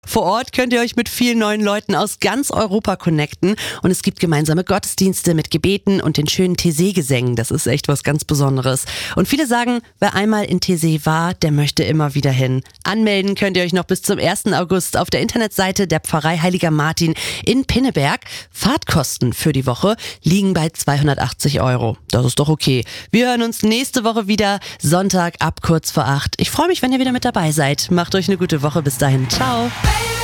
Vor Ort könnt ihr euch mit vielen neuen Leuten aus ganz Europa connecten und es gibt gemeinsame Gottesdienste mit Gebeten und den schönen Taizé-Gesängen. Das ist echt was ganz Besonderes. Und viele sagen, wer einmal in Taizé war, der möchte immer wieder hin. Anmelden könnt ihr euch noch bis zum 1. August auf der Internetseite der Pfarrei Heiliger Martin in Pinneberg. Fahrtkosten für die Woche liegen bei 280 €. Das ist doch okay. Wir hören uns nächste Woche wieder, Sonntag ab kurz vor 8. Ich freue mich, wenn ihr wieder mit dabei seid. Macht euch eine gute Woche. Bis dahin. Ciao.